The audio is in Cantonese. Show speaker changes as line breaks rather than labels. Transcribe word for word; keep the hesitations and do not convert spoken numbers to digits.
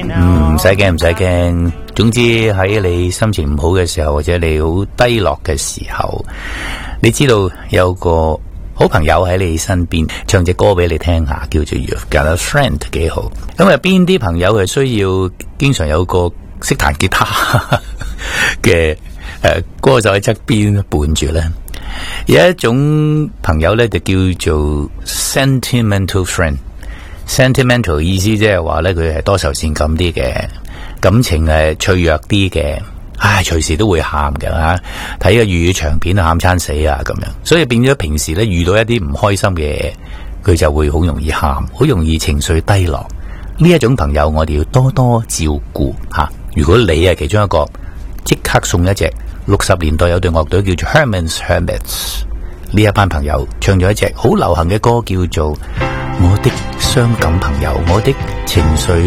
嗯，唔使驚，唔使驚。總之喺你心情唔好嘅時候，或者你好低落嘅時候，你知道有個好朋友喺你身邊，唱隻歌俾你聽下，叫做 You've Got a Friend， 幾好。咁啊，邊啲朋友係需要經常有個識彈吉他嘅誒歌手喺側邊伴住咧？有一種朋友咧就叫做 Sentimental Friend。Sentimental 意思即係話咧，佢係多愁善感啲嘅，感情係脆弱啲嘅，唉，隨時都會喊嘅吓，睇個粵語長片啊，喊餐死啊咁樣，所以變咗平時咧遇到一啲唔開心嘅嘢，佢就會好容易喊，好容易情緒低落。呢一種朋友我哋要多多照顧吓。如果你係其中一個，即刻送一隻六十年代有隊樂隊叫做 Herman's Hermits， 呢一班朋友唱咗一隻好流行嘅歌，叫做我的傷感朋友，我的情緒